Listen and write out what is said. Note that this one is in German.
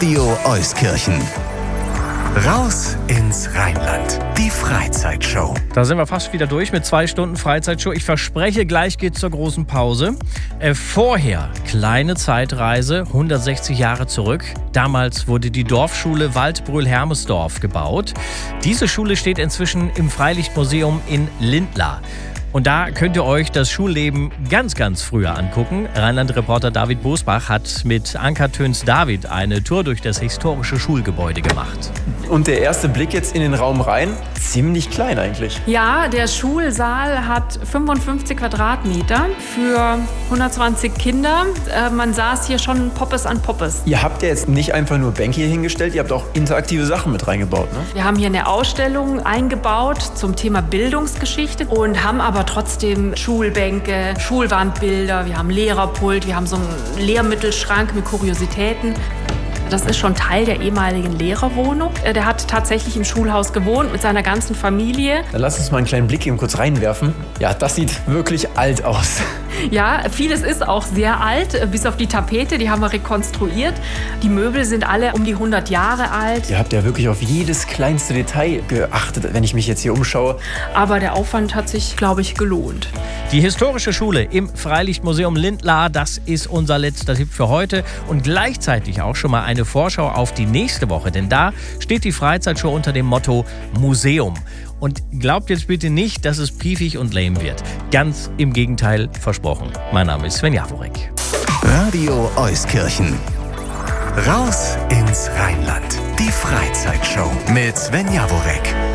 Radio Euskirchen. Raus ins Rheinland. Die Freizeitshow. Da sind wir fast wieder durch mit 2 Stunden Freizeitshow. Ich verspreche, gleich geht's zur großen Pause. Vorher kleine Zeitreise, 160 Jahre zurück. Damals wurde die Dorfschule Waldbröl-Hermesdorf gebaut. Diese Schule steht inzwischen im Freilichtmuseum in Lindlar. Und da könnt ihr euch das Schulleben ganz, ganz früher angucken. Rheinland-Reporter David Bosbach hat mit Anka Töns-David eine Tour durch das historische Schulgebäude gemacht. Und der erste Blick jetzt in den Raum rein, ziemlich klein eigentlich. Ja, der Schulsaal hat 55 Quadratmeter für 120 Kinder. Man saß hier schon Poppes an Poppes. Ihr habt ja jetzt nicht einfach nur Bänke hier hingestellt, ihr habt auch interaktive Sachen mit reingebaut, ne? Wir haben hier eine Ausstellung eingebaut zum Thema Bildungsgeschichte und haben aber trotzdem Schulbänke, Schulwandbilder, wir haben Lehrerpult, wir haben so einen Lehrmittelschrank mit Kuriositäten. Das ist schon Teil der ehemaligen Lehrerwohnung. Der hat tatsächlich im Schulhaus gewohnt mit seiner ganzen Familie. Dann lass uns mal einen kleinen Blick eben kurz reinwerfen. Ja, das sieht wirklich alt aus. Ja, vieles ist auch sehr alt, bis auf die Tapete, die haben wir rekonstruiert. Die Möbel sind alle um die 100 Jahre alt. Ihr habt ja wirklich auf jedes kleinste Detail geachtet, wenn ich mich jetzt hier umschaue. Aber der Aufwand hat sich, glaube ich, gelohnt. Die historische Schule im Freilichtmuseum Lindlar, das ist unser letzter Tipp für heute. Und gleichzeitig auch schon mal eine Vorschau auf die nächste Woche. Denn da steht die Freizeitshow unter dem Motto Museum. Und glaubt jetzt bitte nicht, dass es piefig und lame wird. Ganz im Gegenteil, versprochen. Mein Name ist Sven Jaworek. Radio Euskirchen. Raus ins Rheinland. Die Freizeitshow mit Sven Jaworek.